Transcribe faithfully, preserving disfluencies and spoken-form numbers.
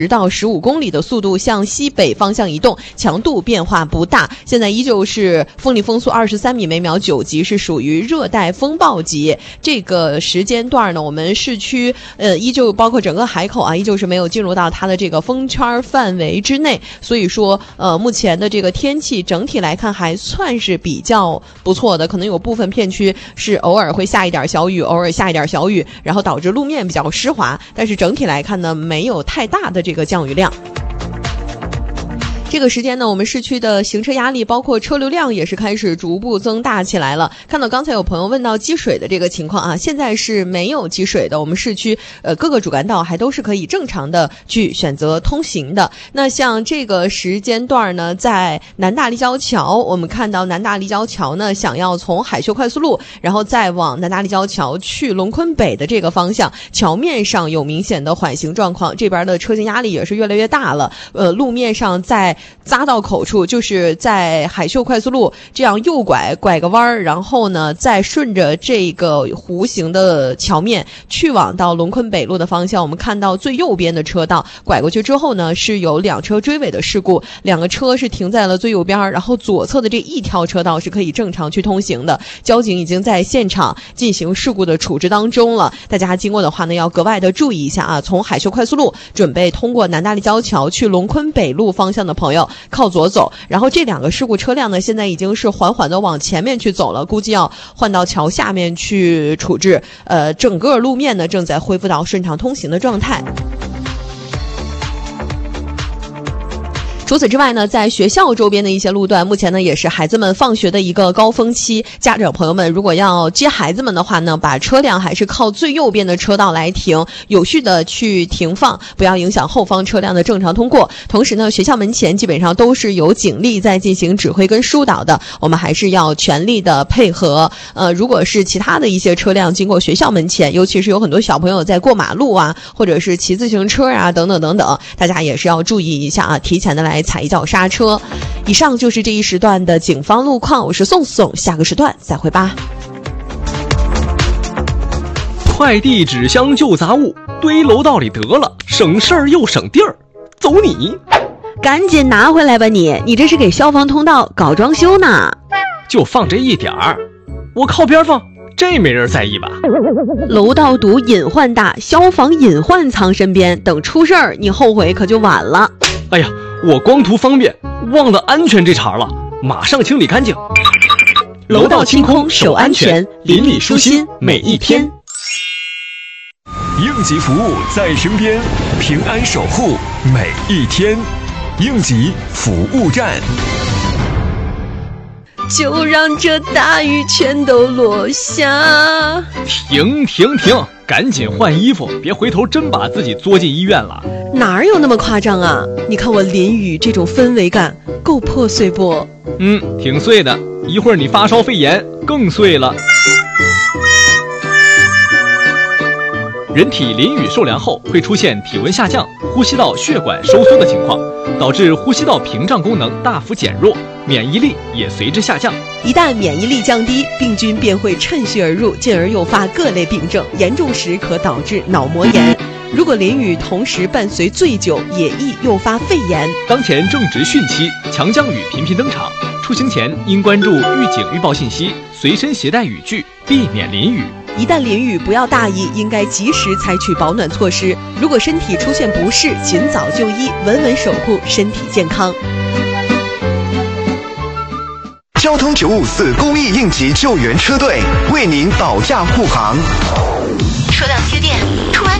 十到十五公里的速度向西北方向移动，强度变化不大。现在依旧是风力风速二十三米每秒，九级，是属于热带风暴级。这个时间段呢，我们市区呃依旧包括整个海口啊，依旧是没有进入到它的这个风圈范围之内。所以说呃目前的这个天气整体来看还算是比较不错的，可能有部分片区是偶尔会下一点小雨，偶尔下一点小雨，然后导致路面比较湿滑，但是整体来看呢，没有太大的这个这个降雨量。这个时间呢，我们市区的行车压力包括车流量也是开始逐步增大起来了。看到刚才有朋友问到积水的这个情况啊，现在是没有积水的，我们市区呃各个主干道还都是可以正常的去选择通行的。那像这个时间段呢，在南大立交桥，我们看到南大立交桥呢，想要从海秀快速路然后再往南大立交桥去龙昆北的这个方向，桥面上有明显的缓行状况，这边的车间压力也是越来越大了。呃路面上在匝道口处，就是在海秀快速路这样右拐拐个弯儿，然后呢再顺着这个弧形的桥面去往到龙昆北路的方向，我们看到最右边的车道拐过去之后呢，是有两车追尾的事故，两个车是停在了最右边，然后左侧的这一条车道是可以正常去通行的。交警已经在现场进行事故的处置当中了，大家经过的话呢要格外的注意一下啊！从海秀快速路准备通过南大立交桥去龙昆北路方向的朋友靠左走，然后这两个事故车辆呢现在已经是缓缓的往前面去走了，估计要换到桥下面去处置。呃，整个路面呢正在恢复到顺畅通行的状态。除此之外呢，在学校周边的一些路段，目前呢也是孩子们放学的一个高峰期。家长朋友们如果要接孩子们的话呢，把车辆还是靠最右边的车道来停，有序的去停放，不要影响后方车辆的正常通过。同时呢，学校门前基本上都是有警力在进行指挥跟疏导的，我们还是要全力的配合。呃，如果是其他的一些车辆经过学校门前，尤其是有很多小朋友在过马路啊，或者是骑自行车啊等等等等，大家也是要注意一下啊，提前的来踩一脚刹车。以上就是这一时段的警方路况，我是宋宋，下个时段再会吧。 快递纸箱旧杂物堆楼道里得了，省事儿又省地儿，走你！ 赶紧拿回来吧你，你这是给消防通道搞装修呢？ 就放这一点儿，我靠边放，这没人在意吧？ 楼道堵隐患大，消防隐患藏身边，等出事儿你后悔可就晚了。 哎呀，我光图方便忘了安全这茬了，马上清理干净。 楼道清空守安全，邻里舒心每一天。 应急服务在身边，平安守护每一天。应急服务站。 就让这大雨全都落下。 停停停，赶紧换衣服，别回头真把自己作进医院了。 哪有那么夸张啊？你看我淋雨这种氛围感够破碎不？ 嗯，挺碎的，一会儿你发烧肺炎更碎了。人体淋雨受凉后会出现体温下降、呼吸道血管收缩的情况，导致呼吸道屏障功能大幅减弱，免疫力也随之下降。 一旦免疫力降低，病菌便会趁虚而入，进而诱发各类病症，严重时可导致脑膜炎。如果淋雨同时伴随醉酒，也易诱发肺炎。 当前正值汛期，强降雨频频登场，出行前应关注预警预报信息，随身携带雨具，避免淋雨。 一旦淋雨，不要大意，应该及时采取保暖措施。如果身体出现不适，尽早就医，稳稳守护身体健康。 交通九五四公益应急救援车队为您保驾护航。 车辆接电，出安